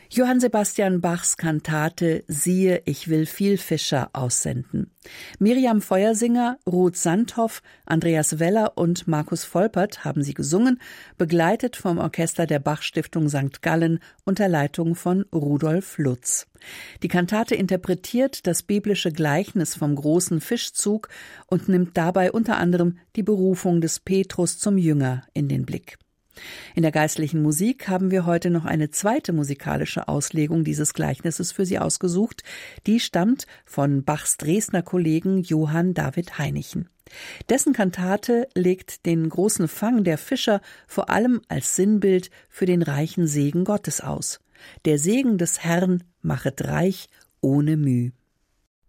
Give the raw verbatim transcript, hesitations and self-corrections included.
Johann Sebastian Bachs Kantate »Siehe, ich will viel Fischer« aussenden. Miriam Feuersinger, Ruth Sandhoff, Andreas Weller und Markus Volpert haben sie gesungen, begleitet vom Orchester der Bach-Stiftung Sankt Gallen unter Leitung von Rudolf Lutz. Die Kantate interpretiert das biblische Gleichnis vom großen Fischzug und nimmt dabei unter anderem die Berufung des Petrus zum Jünger in den Blick. In der geistlichen Musik haben wir heute noch eine zweite musikalische Auslegung dieses Gleichnisses für Sie ausgesucht. Die stammt von Bachs Dresdner Kollegen Johann David Heinichen. Dessen Kantate legt den großen Fang der Fischer vor allem als Sinnbild für den reichen Segen Gottes aus. Der Segen des Herrn machet reich ohne Müh.